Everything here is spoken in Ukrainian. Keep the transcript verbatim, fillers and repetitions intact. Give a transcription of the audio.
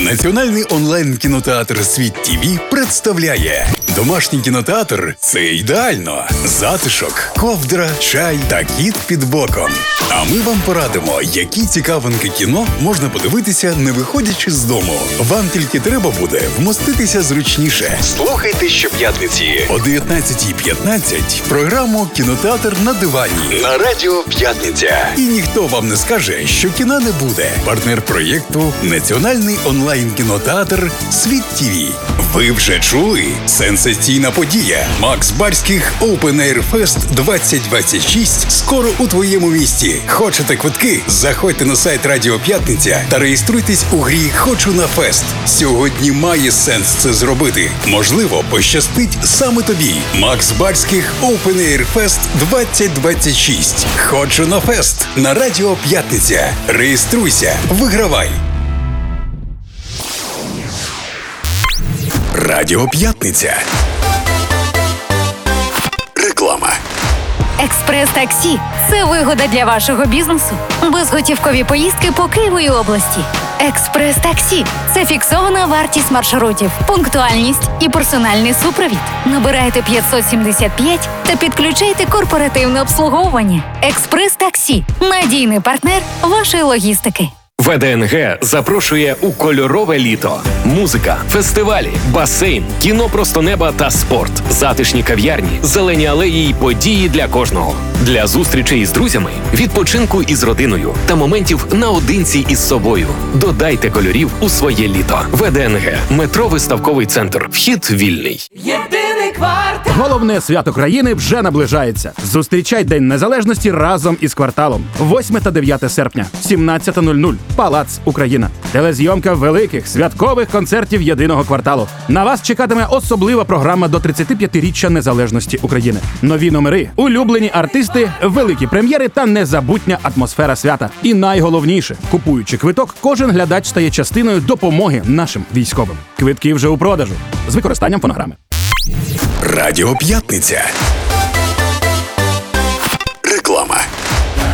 Національний онлайн-кінотеатр «Світ ТІВІ» представляє домашній кінотеатр – це ідеально. Затишок, ковдра, чай та кіт під боком. А ми вам порадимо, які цікавинки кіно можна подивитися, не виходячи з дому. Вам тільки треба буде вмоститися зручніше. Слухайте щоп'ятниці о дев'ятнадцятій п'ятнадцять програму «Кінотеатр на дивані» на Радіо П'ятниця. І ніхто вам не скаже, що кіна не буде. Партнер проєкту – Національний онлайн-кінотеатр «Світ ТІВІ». Ви вже чули? Сенсаційна подія. Макс Барських Open Air Fest двадцять двадцять шість скоро у твоєму місті. Хочете квитки? Заходьте на сайт Радіо П'ятниця та реєструйтесь у грі «Хочу на фест». Сьогодні має сенс це зробити. Можливо, пощастить саме тобі. Макс Барських Open Air Fest двадцять двадцять шість. «Хочу на фест» на Радіо П'ятниця. Реєструйся, вигравай. Радіо П'ятниця. Реклама. Експрес-таксі – це вигода для вашого бізнесу. Безготівкові поїздки по Києву і області. Експрес-таксі – це фіксована вартість маршрутів, пунктуальність і персональний супровід. Набирайте п'ятсот сімдесят п'ять та підключайте корпоративне обслуговування. Експрес-таксі – надійний партнер вашої логістики. ВДНГ запрошує у кольорове літо. Музика, фестивалі, басейн, кіно просто неба та спорт, затишні кав'ярні, зелені алеї й події для кожного. Для зустрічей з друзями, відпочинку із родиною та моментів наодинці із собою. Додайте кольорів у своє літо. ВДНГ. Метро Виставковий центр. Вхід вільний. Єдиний квартал. Головне свято країни вже наближається. Зустрічай День Незалежності разом із кварталом. восьме та дев'яте серпня, сімнадцята нуль нуль. Палац Україна. Телезйомка великих святкових концертів Єдиного кварталу. На вас чекатиме особлива програма до тридцятип'ятиріччя незалежності України. Нові номери, улюблені артисти, великі прем'єри та незабутня атмосфера свята. І найголовніше, купуючи квиток, кожен глядач стає частиною допомоги нашим військовим. Квитки вже у продажу. З використанням фонограми. Радіо П'ятниця.